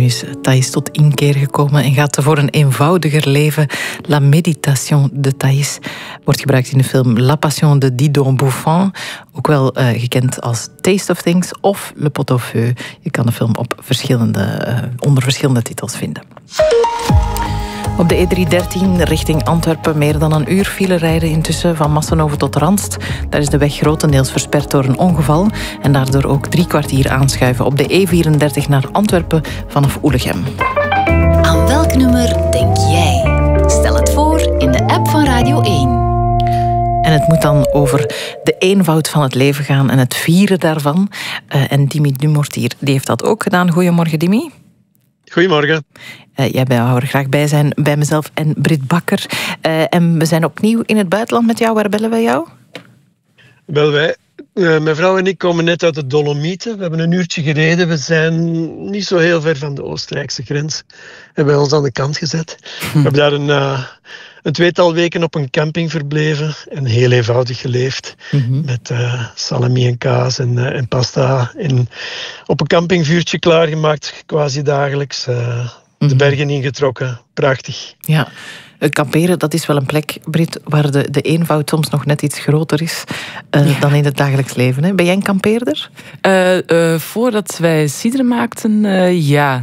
is Thaïs tot inkeer gekomen en gaat voor een eenvoudiger leven. La Méditation de Thaïs wordt gebruikt in de film La Passion de Didon Bouffant, ook wel gekend als Taste of Things of Le Pot au Feu. Je kan de film onder verschillende titels vinden. Op de E313 richting Antwerpen meer dan een uur file rijden intussen van Massenhoven tot Randst. Daar is de weg grotendeels versperd door een ongeval en daardoor ook 3 kwartier aanschuiven op de E34 naar Antwerpen vanaf Oelegem. Aan welk nummer denk jij? Stel het voor in de app van Radio 1. En het moet dan over de eenvoud van het leven gaan en het vieren daarvan. En Dimi Dumortier, die heeft dat ook gedaan. Goedemorgen, Dimi. Goedemorgen. Jij wou er graag bij zijn, bij mezelf en Brit Bakker. En we zijn opnieuw in het buitenland met jou. Waar bellen wij jou? Wel, mijn vrouw en ik komen net uit de Dolomieten. We hebben een uurtje gereden. We zijn niet zo heel ver van de Oostenrijkse grens. We hebben ons aan de kant gezet. We hebben daar een 2-tal weken op een camping verbleven en heel eenvoudig geleefd. Met salami en kaas en pasta. En op een campingvuurtje klaargemaakt, quasi dagelijks. De bergen ingetrokken. Prachtig. Ja, het kamperen, dat is wel een plek, Brit, waar de eenvoud soms nog net iets groter is dan in het dagelijks leven. Hè? Ben jij een kampeerder? Voordat wij cider maakten, ja.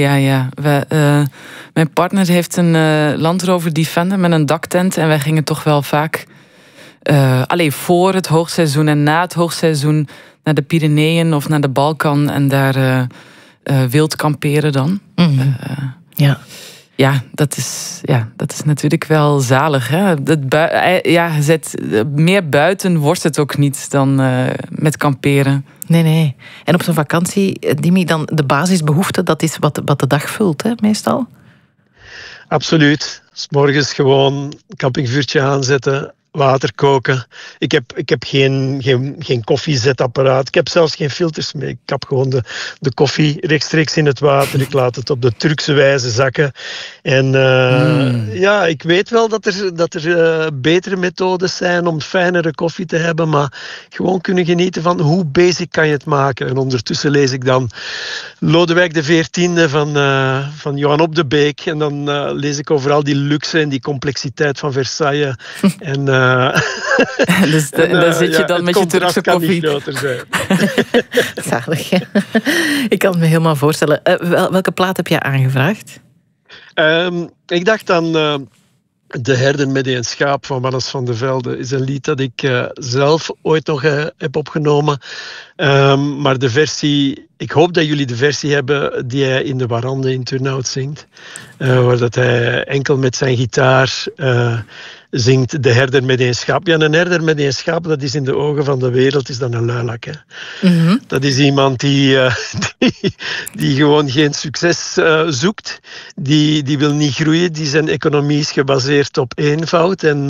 Mijn partner heeft een Land Rover Defender met een daktent en wij gingen toch wel vaak voor het hoogseizoen en na het hoogseizoen naar de Pyreneeën of naar de Balkan en daar wild kamperen dan. Ja, dat is natuurlijk wel zalig. Hè? Meer buiten wordt het ook niet dan met kamperen. Nee. En op zo'n vakantie, Dimi, dan de basisbehoefte, dat is wat de dag vult, hè, meestal? Absoluut. 's Morgens gewoon een campingvuurtje aanzetten, water koken. Ik heb geen koffiezetapparaat. Ik heb zelfs geen filters mee. Ik kap gewoon de koffie rechtstreeks in het water. Ik laat het op de Turkse wijze zakken. En ik weet wel dat er betere methodes zijn om fijnere koffie te hebben, maar gewoon kunnen genieten van hoe basic kan je het maken. En ondertussen lees ik dan Lodewijk XIV van Johan op de Beek. En dan lees ik over al die luxe en die complexiteit van Versailles. En dus daar zit je dan met je Turkse koffie. Kan niet groter zijn. Zalig, ja. Ik kan het me helemaal voorstellen. Welke plaat heb jij aangevraagd? Ik dacht aan De herder met een schaap van Wannes van de Velde. Is een lied dat ik zelf ooit nog heb opgenomen. Maar de versie... Ik hoop dat jullie de versie hebben die hij in de Warande in Turnhout zingt. Waar dat hij enkel met zijn gitaar zingt De herder met een schaap. Ja, een herder met een schaap, dat is in de ogen van de wereld, is dan een luilak. Hè? Dat is iemand die gewoon geen succes zoekt. Die wil niet groeien. Die zijn economie is gebaseerd op eenvoud. En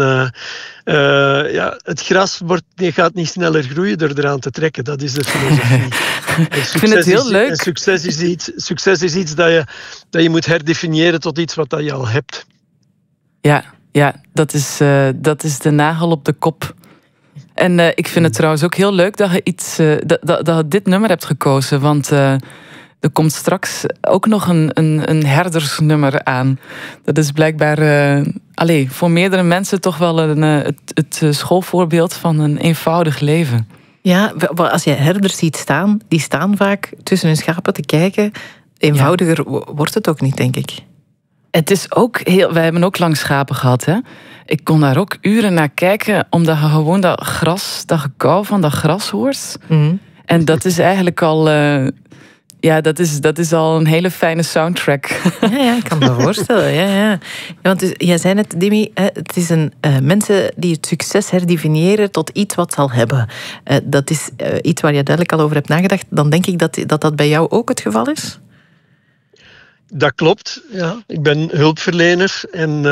het gras gaat niet sneller groeien door eraan te trekken. Dat is de filosofie. Ik vind het heel leuk. En succes is iets dat je moet herdefiniëren tot iets wat dat je al hebt. Ja, dat is de nagel op de kop. En ik vind het trouwens ook heel leuk dat je dat je dit nummer hebt gekozen. Want er komt straks ook nog een herdersnummer aan. Dat is blijkbaar voor meerdere mensen toch wel het schoolvoorbeeld van een eenvoudig leven. Ja, als je herders ziet staan, die staan vaak tussen hun schapen te kijken. Eenvoudiger wordt het ook niet, denk ik. Het is ook wij hebben ook lang schapen gehad, hè. Ik kon daar ook uren naar kijken, omdat je gewoon dat gekauw van dat gras hoort. En dat is eigenlijk al... dat is al een hele fijne soundtrack. Ja, ik kan me voorstellen. Ja. Want jij zei net, Dimi, het is mensen die het succes herdefiniëren tot iets wat zal hebben. Dat is iets waar je duidelijk al over hebt nagedacht. Dan denk ik dat bij jou ook het geval is? Dat klopt, ja. Ik ben hulpverlener en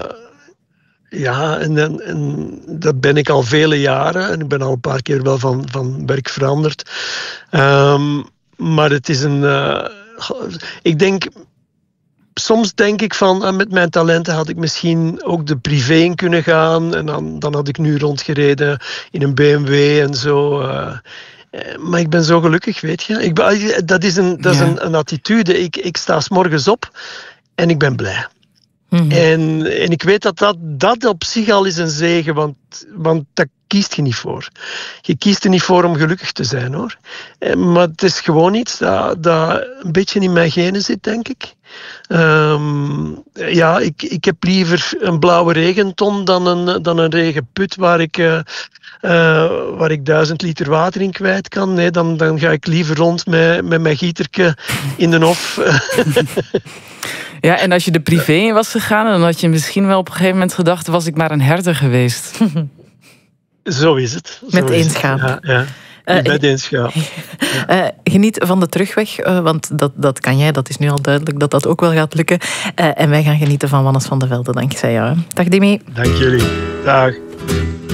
dat ben ik al vele jaren. En ik ben al een paar keer wel van werk veranderd. Maar het is soms denk ik van, met mijn talenten had ik misschien ook de privé in kunnen gaan. En dan had ik nu rondgereden in een BMW en zo. Maar ik ben zo gelukkig, weet je. Dat is een attitude. Ik sta 's morgens op en ik ben blij. Mm-hmm. En ik weet dat op zich al is een zegen, want dat kiest je niet voor. Je kiest er niet voor om gelukkig te zijn, hoor. Maar het is gewoon iets dat een beetje in mijn genen zit, denk ik. Ik heb liever een blauwe regenton dan een regenput waar ik 1000 liter water in kwijt kan. Nee, dan ga ik liever rond met mijn gieterke in de hof. Ja, en als je de privé in was gegaan, dan had je misschien wel op een gegeven moment gedacht, was ik maar een herder geweest. Zo is het. Met één schaap. Ja. Met één schaap. Geniet van de terugweg, want dat kan jij. Dat is nu al duidelijk dat ook wel gaat lukken. En wij gaan genieten van Wannes van de Velde, dankzij jou. Dag Dimi. Dank jullie. Dag.